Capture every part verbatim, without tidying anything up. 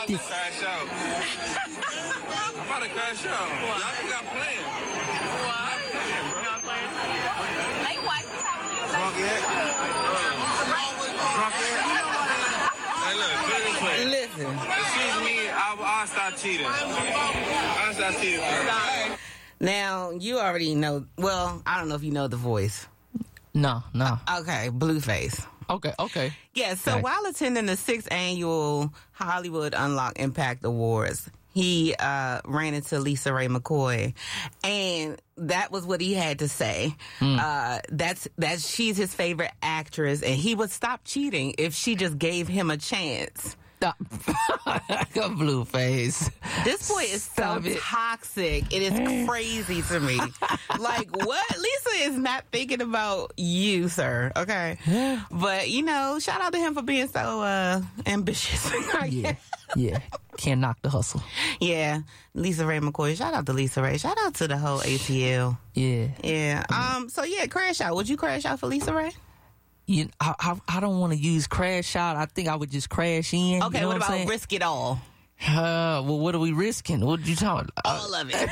to crash out. I'm about to crash out. Y'all think I'm playing? What? I'm playing, bro. You're not playing? Hey, what? Drunk yet? Drunk yet? Hey, look, put it this way. Listen. If she's me, I'll, I'll stop cheating. I'll stop cheating. Now, you already know, well, I don't know if you know The Voice. No, no. Okay, Blueface. Okay, okay. Yeah, so Okay. while attending the sixth annual Hollywood Unlock Impact Awards, he uh, ran into Lisa Ray McCoy, and that was what he had to say. Mm. Uh, that's that's she's his favorite actress, and he would stop cheating if she just gave him a chance. Stop. Blueface. This boy is Stop so it. toxic. It is crazy to me. Like, what? Lisa is not thinking about you, sir. Okay. But, you know, shout out to him for being so uh, ambitious. Yeah, yeah. Can't knock the hustle. Yeah. Lisa Ray McCoy. Shout out to Lisa Ray. Shout out to the whole A T L. Yeah. Yeah. Um. So, yeah, crash out. Would you crash out for Lisa Ray? You, I, I, I don't want to use crash out. I think I would just crash in. Okay, you know what what I'm about saying? risk it all? Uh, well, what are we risking? What are you talking about? All of it.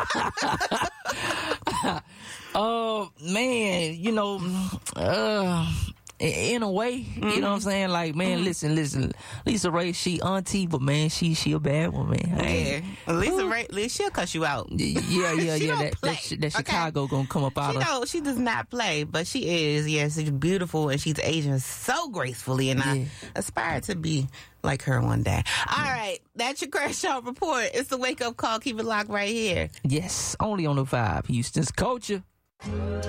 Oh, man, you know, uh, in a way, mm-hmm. you know what I'm saying? Like, man, mm-hmm. listen, listen. Lisa Ray, she auntie, but man, she she a bad one, man. Yeah. Lisa Ooh. Ray, she'll cuss you out. Yeah, yeah, she yeah. Don't that, play. that, that Chicago okay. gonna come up out she of. No, she does not play, but she is. Yes, she's beautiful and she's aging so gracefully, and yeah. I aspire to be like her one day. All yeah. right, that's your crash out report. It's the wake up call. Keep it locked right here. Yes, only on the Vibe, Houston's culture.